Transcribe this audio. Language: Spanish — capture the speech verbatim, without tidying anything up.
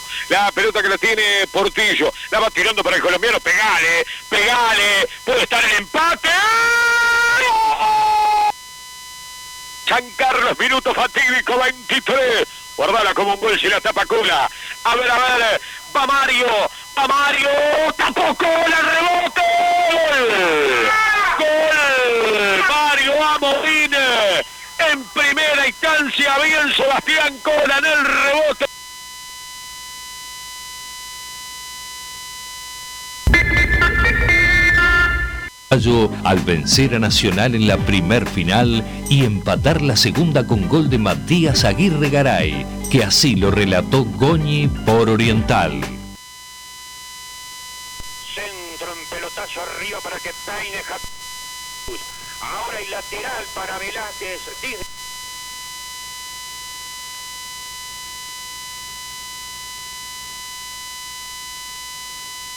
La pelota que la tiene Portillo. La va tirando para el colombiano. Pegale, pegale. Puede estar el empate. San Carlos, minuto fatídico veintitrés. Guardala como un gol si la tapa Cola. A ver, a ver. Va Mario. Va Mario. Tapó Cola. Rebote. Gol. Mario Amorín. En primera instancia, bien Sebastián Cola en el rebote. Al vencer a Nacional en la primer final y empatar la segunda con gol de Matías Aguirre Garay, que así lo relató Goñi por Oriental. Centro en pelotazo arriba para que peine. Ahora hay lateral para Velázquez.